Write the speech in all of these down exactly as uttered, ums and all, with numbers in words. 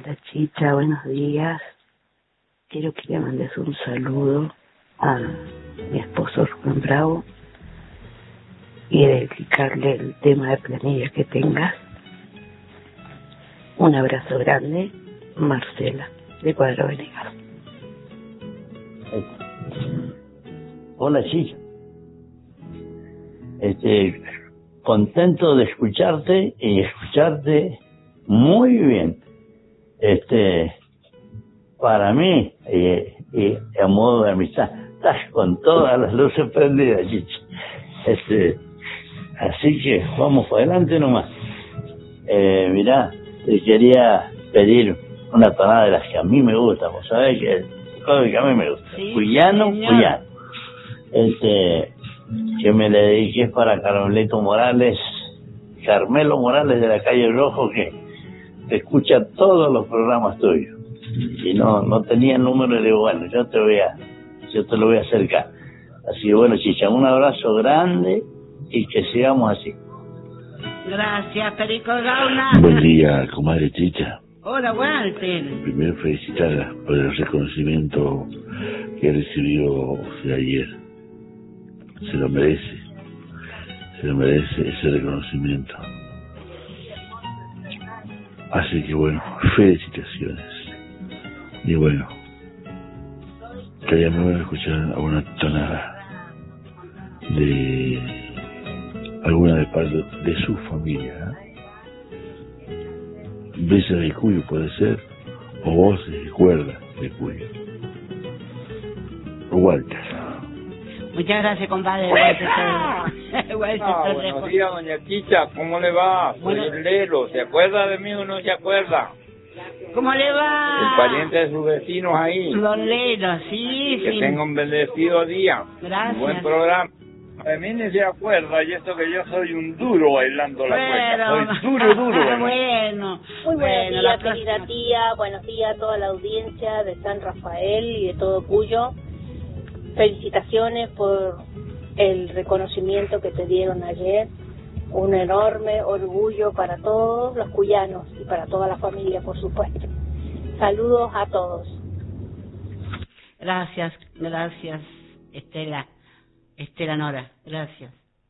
Hola Chicha, buenos días. Quiero que le mandes un saludo a mi esposo Rubén Bravo y dedicarle el tema de planilla que tengas. Un abrazo grande, Marcela, de Cuadro Venegas. Hola Chicha. Este, contento de escucharte y escucharte muy bien. Este, para mí, y, y a modo de amistad, estás con todas las luces prendidas, Chicha. Este, así que vamos para adelante nomás. Eh, mirá, te quería pedir una tonada de las que a mí me gusta, vos sabés que todo lo que a mí me gusta. Sí, Cuyano, señor. cuyano. Este, que me le dediques para Carmelito Morales, Carmelo Morales de la calle Rojo, que te escucha todos los programas tuyos. Y no, no tenía el número, y le digo, bueno, yo te voy a, yo te lo voy a acercar. Así que bueno, Chicha, un abrazo grande y que sigamos así. Gracias, Perico Gauna. Buen día, comadre Chicha. Hola, Walter. Primero felicitarla por el reconocimiento que recibió usted ayer. Se lo merece. Se lo merece ese reconocimiento. Así que bueno, felicitaciones. Y bueno, que ya me voy a escuchar alguna tonada de alguna de parte de su familia, ¿eh? Besos de Cuyo puede ser, o voces de cuerda de Cuyo. Walter. Muchas gracias, compadre. Walter, Walter Ah, Torrejo. buenos días, doña Chicha, ¿cómo le va? Soy Bueno. el Lelo, ¿se acuerda de mí o no se acuerda? ¿Cómo le va? El pariente de sus vecinos ahí. Don Lelo, sí, Que sí. tenga un bendecido día. Gracias. Un buen programa. De mí ni se acuerda, y esto que yo soy un duro bailando la cueca. Soy duro, duro. Ah, ¿no? bueno. Muy buenos bueno, días, la querida próxima. tía, buenos días a toda la audiencia de San Rafael y de todo Cuyo. Felicitaciones por el reconocimiento que te dieron ayer. Un enorme orgullo para todos los cuyanos y para toda la familia, por supuesto. Saludos a todos. Gracias, gracias, Estela. Estela Nora, gracias.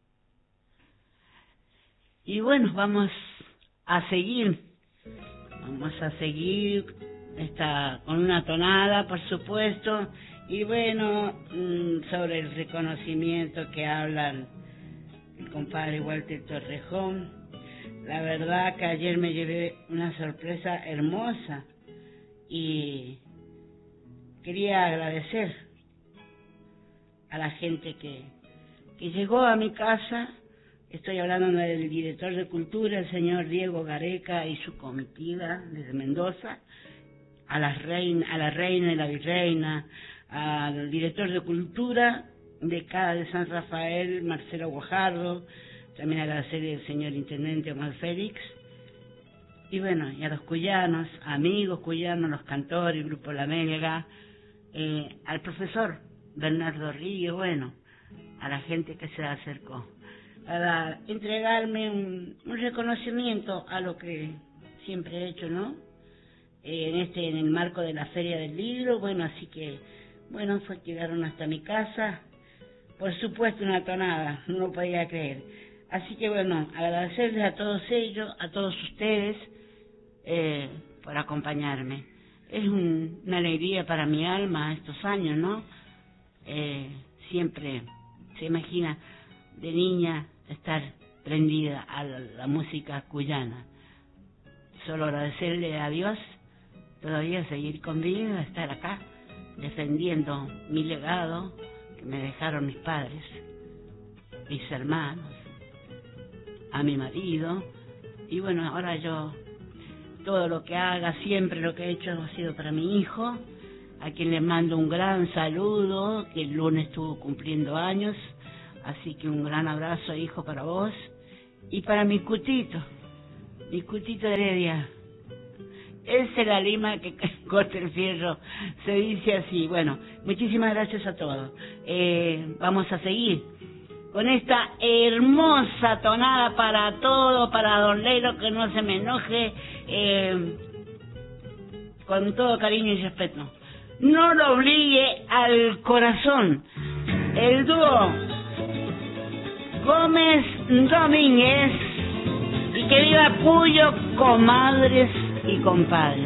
Y bueno, vamos a seguir. Vamos a seguir esta, con una tonada, por supuesto. Y bueno, sobre el reconocimiento que hablan el compadre Walter Torrejón. La verdad que ayer me llevé una sorpresa hermosa y quería agradecer a la gente que, que llegó a mi casa. Estoy hablando del director de cultura, el señor Diego Gareca y su comitiva desde Mendoza, a la reina, a la reina y la virreina, al director de cultura de acá de San Rafael, Marcelo Guajardo, también agradecer al señor intendente Omar Félix, y bueno, y a los cuyanos, amigos cuyanos, los cantores, el grupo La Melga, eh, al profesor Bernardo Río, bueno, a la gente que se acercó, para entregarme un, un reconocimiento a lo que siempre he hecho, ¿no? Eh, en este, en el marco de la Feria del Libro, bueno, así que, bueno, fue que llegaron hasta mi casa, por supuesto una tonada, no lo podía creer. Así que bueno, agradecerles a todos ellos, a todos ustedes, eh, por acompañarme. Es un, una alegría para mi alma estos años, ¿no? Eh, siempre se imagina de niña estar prendida a la, la música cuyana. Solo agradecerle a Dios todavía seguir con vida, estar acá defendiendo mi legado que me dejaron mis padres, mis hermanos, a mi marido. Y bueno, ahora yo todo lo que haga, siempre lo que he hecho ha sido para mi hijo, a quien le mando un gran saludo, que el lunes estuvo cumpliendo años. Así que un gran abrazo, hijo, para vos. Y para mi cutito, mi cutito de Heredia. Esa es la lima que corta el fierro, se dice así. Bueno, muchísimas gracias a todos. Eh, vamos a seguir con esta hermosa tonada para todo, para Don Lelo, que no se me enoje. Eh, con todo cariño y respeto. No lo obligue al corazón. El dúo Gómez Domínguez, y que viva Cuyo, comadres y compadres.